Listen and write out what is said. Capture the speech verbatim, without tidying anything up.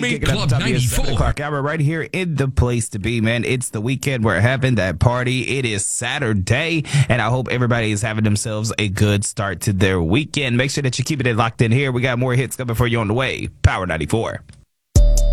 Ultimate Club ninety-four. O'clock hour right here in the place to be, man. It's the weekend. We're having that party. It is Saturday, and I hope everybody is having themselves a good start to their weekend. Make sure that you keep it locked in here. We got more hits coming for you on the way. Power ninety-four.